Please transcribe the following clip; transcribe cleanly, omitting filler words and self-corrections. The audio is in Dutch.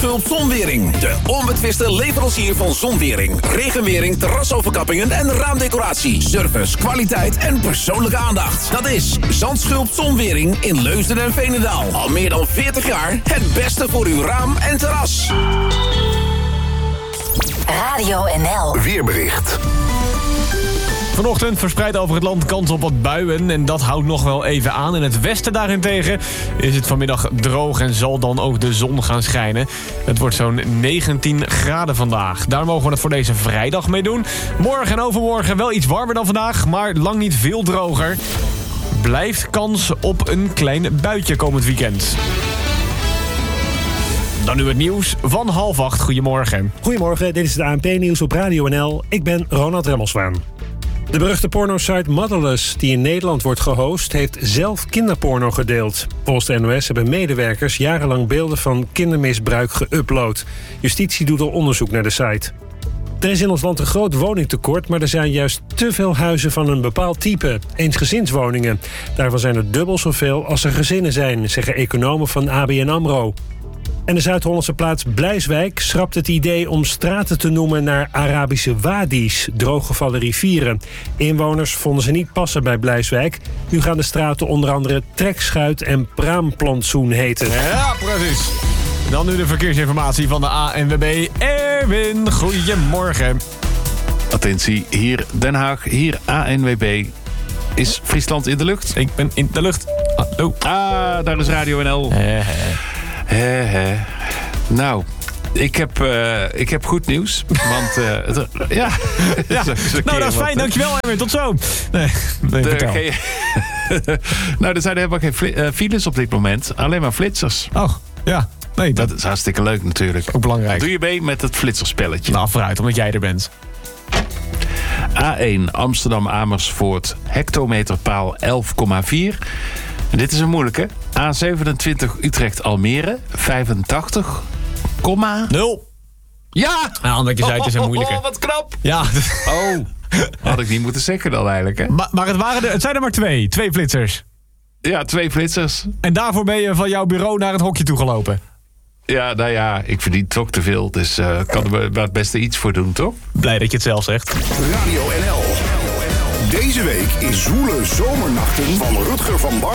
Zandschulp Zonwering. De onbetwiste leverancier van zonwering, regenwering, terrasoverkappingen en raamdecoratie. Service, kwaliteit en persoonlijke aandacht. Dat is Zandschulp Zonwering in Leusden en Veenendaal. Al meer dan 40 jaar het beste voor uw raam en terras. Radio NL. Weerbericht. Vanochtend verspreid over het land kans op wat buien en dat houdt nog wel even aan. In het westen daarentegen is het vanmiddag droog en zal dan ook de zon gaan schijnen. Het wordt zo'n 19 graden vandaag. Daar mogen we het voor deze vrijdag mee doen. Morgen en overmorgen wel iets warmer dan vandaag, maar lang niet veel droger. Blijft kans op een klein buitje komend weekend. Dan nu het nieuws van 7:30. Goedemorgen. Goedemorgen, dit is het ANP-nieuws op Radio NL. Ik ben Ronald Remmelswaan. De beruchte pornosite Motherless, die in Nederland wordt gehost, heeft zelf kinderporno gedeeld. Volgens de NOS hebben medewerkers jarenlang beelden van kindermisbruik geüpload. Justitie doet al onderzoek naar de site. Er is in ons land een groot woningtekort, maar er zijn juist te veel huizen van een bepaald type. Eensgezinswoningen. Daarvan zijn er dubbel zoveel als er gezinnen zijn, zeggen economen van ABN AMRO. En de Zuid-Hollandse plaats Bleiswijk schrapt het idee om straten te noemen naar Arabische wadi's, drooggevallen rivieren. Inwoners vonden ze niet passen bij Bleiswijk. Nu gaan de straten onder andere Trekschuit en Praamplantsoen heten. Ja, precies. Dan nu de verkeersinformatie van de ANWB. Erwin, goedemorgen. Attentie, hier Den Haag, hier ANWB. Is Friesland in de lucht? Ik ben in de lucht. Hallo. Daar is Radio NL. Nou, ik heb goed nieuws. Want, ja. Nou, dat is fijn. Dankjewel, Erwin. Tot zo. Nee, nou, er zijn helemaal geen files op dit moment. Alleen maar flitsers. Oh, ja. Nee, dat is hartstikke leuk natuurlijk. Ook belangrijk. Doe je mee met het flitserspelletje? Nou, vooruit, omdat jij er bent. A1 Amsterdam-Amersfoort, hectometerpaal 11,4. En dit is een moeilijke. A27 Utrecht-Almere, 85, 0. Ja! Nou, omdat je zei, het is een moeilijke. Oh, wat knap! Ja. Oh, had ik niet moeten zeggen dan eigenlijk, hè? Maar het zijn er maar twee. 2 flitsers. Ja, 2 flitsers. En daarvoor ben je van jouw bureau naar het hokje toe gelopen. Ja, nou ja, ik verdien toch te veel. Dus kan er het beste iets voor doen, toch? Blij dat je het zelf zegt. Radio NL. Deze week is Zwoele Zomernachten van Rutger van Bar.